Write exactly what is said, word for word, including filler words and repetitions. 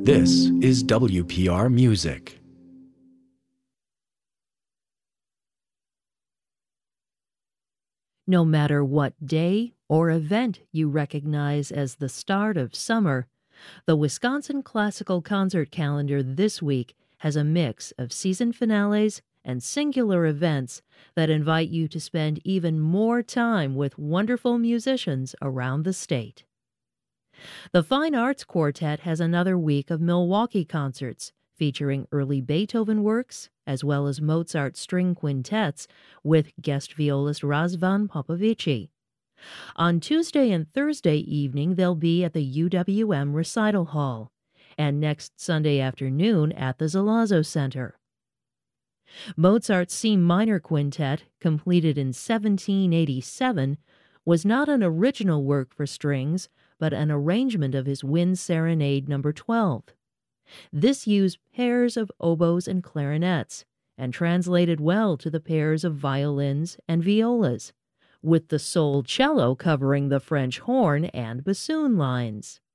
This is W P R Music. No matter what day or event you recognize as the start of summer, the Wisconsin Classical Concert Calendar this week has a mix of season finales and singular events that invite you to spend even more time with wonderful musicians around the state. The Fine Arts Quartet has another week of Milwaukee concerts featuring early Beethoven works as well as Mozart string quintets with guest violist Razvan Popovici. On Tuesday and Thursday evening, they'll be at the U W M Recital Hall, and next Sunday afternoon at the Zalazzo Center. Mozart's C minor quintet, completed in seventeen eighty-seven, was not an original work for strings, but an arrangement of his Wind Serenade number twelve. This used pairs of oboes and clarinets, and translated well to the pairs of violins and violas, with the sole cello covering the French horn and bassoon lines.